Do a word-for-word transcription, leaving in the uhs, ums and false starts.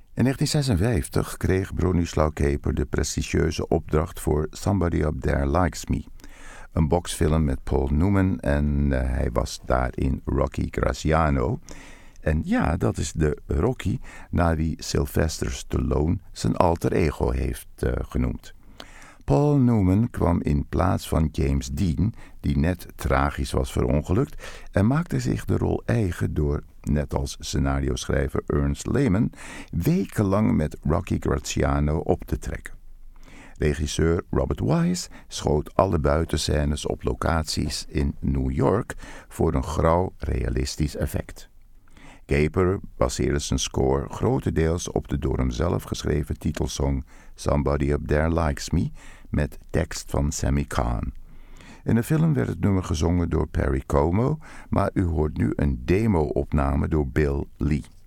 In negentien zesenvijftig kreeg Bronislaw Kaper de prestigieuze opdracht voor Somebody Up There Likes Me, een boxfilm met Paul Newman en uh, hij was daarin Rocky Graziano. En ja, dat is de Rocky naar wie Sylvester Stallone zijn alter ego heeft uh, genoemd. Paul Newman kwam in plaats van James Dean, die net tragisch was verongelukt, en maakte zich de rol eigen door, net als scenario-schrijver Ernest Lehman, wekenlang met Rocky Graziano op te trekken. Regisseur Robert Wise schoot alle buitenscènes op locaties in New York voor een grauw realistisch effect. Kaper baseerde zijn score grotendeels op de door hem zelf geschreven titelsong Somebody Up There Likes Me met tekst van Sammy Cahn. In de film werd het nummer gezongen door Perry Como, maar u hoort nu een demo-opname door Bill Lee.